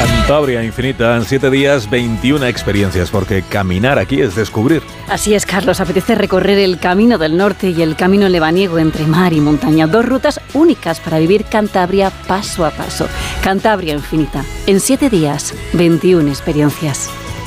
Cantabria Infinita, en 7 días, 21 experiencias, porque caminar aquí es descubrir. Así es, Carlos, apetece recorrer el Camino del Norte y el Camino Lebaniego entre mar y montaña, 2 rutas únicas para vivir Cantabria paso a paso. Cantabria Infinita, en 7 días, 21 experiencias.